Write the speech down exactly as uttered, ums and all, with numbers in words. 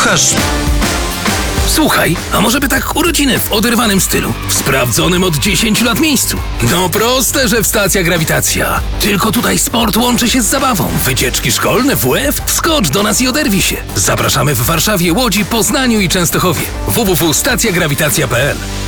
Słuchasz? Słuchaj, a może by tak urodziny w oderwanym stylu? W sprawdzonym od dziesięciu lat miejscu. No proste, że w Stacja Grawitacja. Tylko tutaj sport łączy się z zabawą. Wycieczki szkolne, W F? Wskocz do nas i oderwij się. Zapraszamy w Warszawie, Łodzi, Poznaniu i Częstochowie. w w w kropka stacja grawitacja kropka p l